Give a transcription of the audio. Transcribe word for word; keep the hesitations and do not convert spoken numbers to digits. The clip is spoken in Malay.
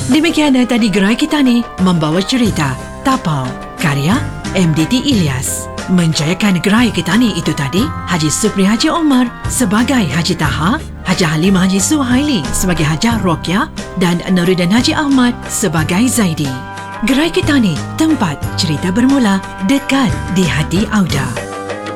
Demikian tadi gerai kita ni membawa cerita Tapau karya M D T Ilyas. Menjayakan gerai kita ni itu tadi Haji Supri Haji Omar sebagai Haji Taha, Haji Halimah Haji Suhaili sebagai Hajah Rokia dan Nuruddin Haji Ahmad sebagai Zaidi. Gerai kita ni tempat cerita bermula dekat di hati Auda.